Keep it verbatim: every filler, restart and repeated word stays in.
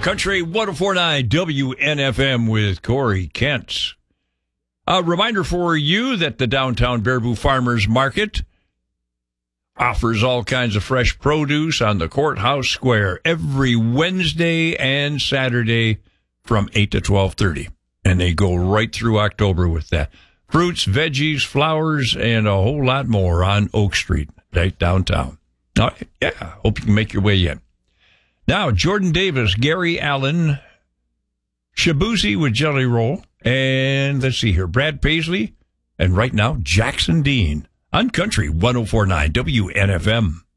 Country one oh four point nine W N F M with Corey Kent. A reminder for you that the downtown Baraboo Farmers Market offers all kinds of fresh produce on the Courthouse Square every Wednesday and Saturday from eight to twelve thirty. And they go right through October with that. Fruits, veggies, flowers, and a whole lot more on Oak Street, right downtown. Uh, yeah, hope you can make your way in. Now, Jordan Davis, Gary Allen, Shabuzi with Jelly Roll, and let's see here, Brad Paisley, and right now, Jackson Dean on Country one oh four point nine W N F M.